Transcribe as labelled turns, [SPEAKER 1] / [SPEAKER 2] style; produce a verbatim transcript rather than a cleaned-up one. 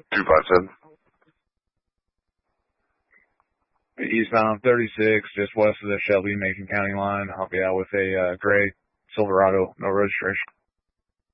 [SPEAKER 1] two five seven.
[SPEAKER 2] Eastbound thirty-six, just west of the Shelby-Macon County line. I'll be out with a uh, gray Silverado, no registration.